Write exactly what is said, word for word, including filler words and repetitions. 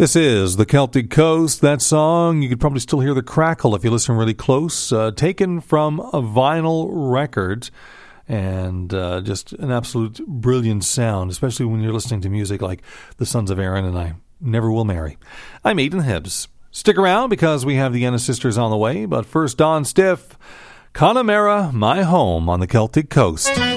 This is the Celtic Coast. That song, you could probably still hear the crackle if you listen really close, uh, taken from a vinyl record, and uh, just an absolute brilliant sound, especially when you're listening to music like The Sons of Aaron and I Never Will Marry. I'm Aidan Hibbs. Stick around because we have the Ennis Sisters on the way, but first Don Stiff, Connemara, My Home on the Celtic Coast.